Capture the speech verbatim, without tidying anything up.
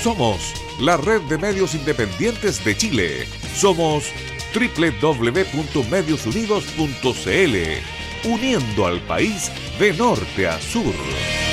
Somos la red de medios independientes de Chile. Somos doble u doble u doble u punto medios unidos punto c l, uniendo al país de norte a sur.